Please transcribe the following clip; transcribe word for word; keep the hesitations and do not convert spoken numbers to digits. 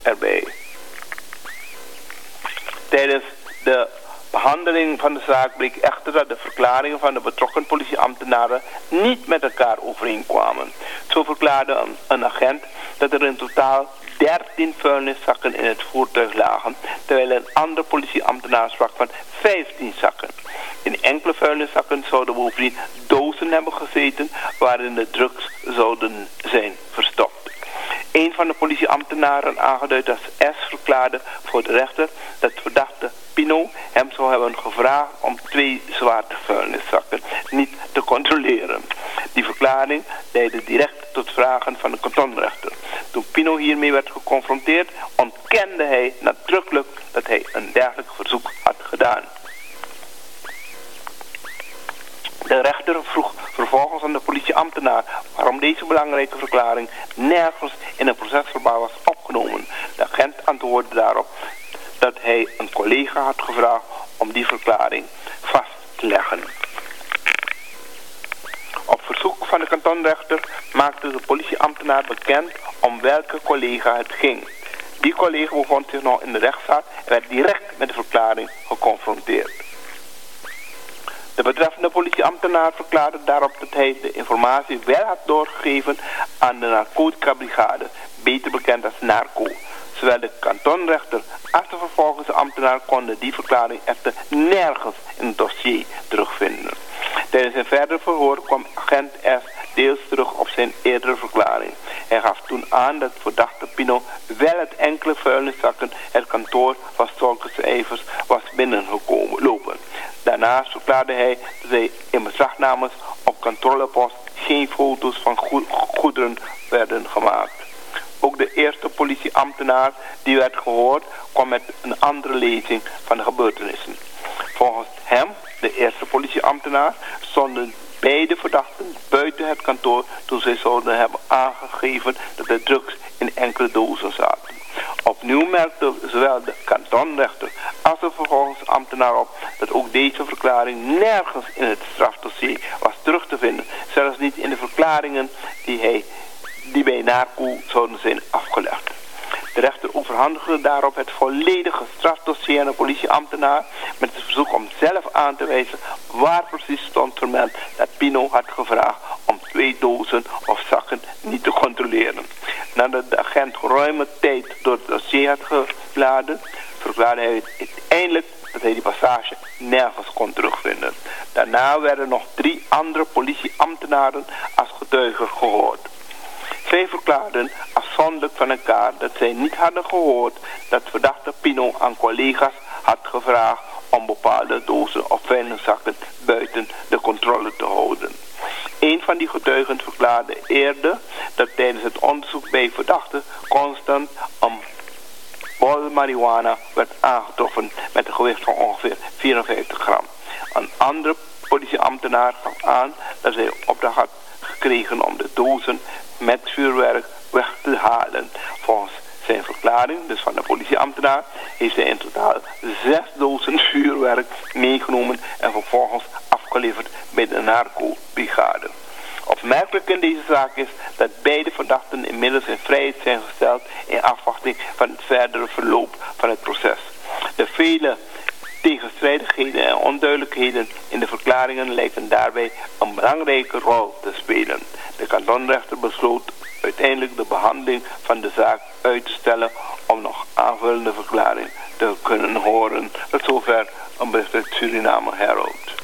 erbij. Tijdens de behandeling van de zaak bleek echter dat de verklaringen van de betrokken politieambtenaren niet met elkaar overeenkwamen. Zo verklaarde een, een agent dat er in totaal dertien vuilniszakken in het voertuig lagen, terwijl een andere politieambtenaar sprak van vijftien zakken. In enkele vuilniszakken zouden bovendien dozen hebben gezeten waarin de drugs zouden zijn verstopt. Een van de politieambtenaren, aangeduid als S, verklaarde voor de rechter dat verdachte Pino hem zou hebben gevraagd om twee zwarte vuilniszakken niet te controleren. Die verklaring leidde direct tot vragen van de kantonrechter. Toen Pino hiermee werd geconfronteerd, ontkende hij nadrukkelijk dat hij een dergelijk verzoek had gedaan. De rechter vroeg vervolgens aan de politieambtenaar waarom deze belangrijke verklaring nergens in een procesverbaal was opgenomen. De agent antwoordde daarop dat hij een collega had gevraagd om die verklaring vast te leggen. Op verzoek van de kantonrechter maakte de politieambtenaar bekend om welke collega het ging. Die collega bevond zich nog in de rechtszaal en werd direct met de verklaring geconfronteerd. De betreffende politieambtenaar verklaarde daarop dat hij de informatie wel had doorgegeven aan de narcotica-brigade, beter bekend als NARCO. Zowel de kantonrechter als de vervolgingsambtenaar konden die verklaring echter nergens in het dossier terugvinden. Tijdens een verder verhoor kwam agent S deels terug op zijn eerdere verklaring. Hij gaf toen aan dat verdachte Pino wel het enkele vuilniszakken het kantoor van Stolkencijfers was binnengekomen lopen. Daarnaast verklaarde hij dat hij in beslagnames op controlepost geen foto's van goederen werden gemaakt. Ook de eerste politieambtenaar die werd gehoord kwam met een andere lezing van de gebeurtenissen. Volgens hem, de eerste politieambtenaar, stonden beide verdachten buiten het kantoor toen zij zouden hebben aangegeven dat de drugs in enkele dozen zaten. Opnieuw merkte zowel de kantonrechter als de vervolgingsambtenaar op dat ook deze verklaring nergens in het strafdossier was terug te vinden, zelfs niet in de verklaringen die, hij, die bij NARCO zouden zijn afgelegd. De rechter overhandigde daarop het volledige strafdossier aan de politieambtenaar met het verzoek om zelf aan te wijzen waar precies stond vermeld dat Pino had gevraagd om twee dozen of zakken niet te controleren. Nadat de agent geruime tijd door het dossier had gebladen, verklaarde hij uiteindelijk dat hij die passage nergens kon terugvinden. Daarna werden nog drie andere politieambtenaren als getuigen gehoord. Zij verklaarden afzonderlijk van elkaar dat zij niet hadden gehoord dat verdachte Pino aan collega's had gevraagd om bepaalde dozen of vuilniszakken buiten de controle te houden. Een van die getuigen verklaarde eerder dat tijdens het onderzoek bij verdachte constant een bol marihuana werd aangetroffen met een gewicht van ongeveer vierenvijftig gram. Een andere politieambtenaar gaf aan dat hij opdracht had gekregen om de dozen met vuurwerk weg te halen. Volgens zijn verklaring, dus van de politieambtenaar, heeft hij in totaal zes dozen vuurwerk meegenomen en vervolgens afgeleverd bij de narco-brigade. Opmerkelijk in deze zaak is dat beide verdachten inmiddels in vrijheid zijn gesteld in afwachting van het verdere verloop van het proces. De vele tegenstrijdigheden en onduidelijkheden in de verklaringen lijken daarbij een belangrijke rol te spelen. De kantonrechter besloot uiteindelijk de behandeling van de zaak uit te stellen om nog aanvullende verklaring te kunnen horen. Tot zover een bericht uit Suriname Herald.